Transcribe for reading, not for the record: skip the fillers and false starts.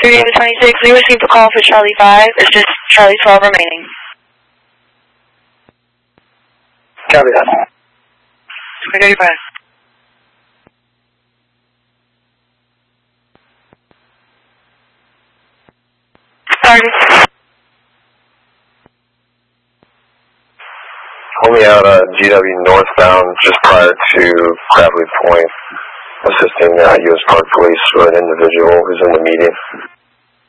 38 to 26, we received a call for Charlie 5. It's just Charlie 12 remaining. Copy that. 2035. Sergeant. Hold me out GW northbound just prior to Gravely Point, assisting U.S. Park Police for an individual who's in the meeting.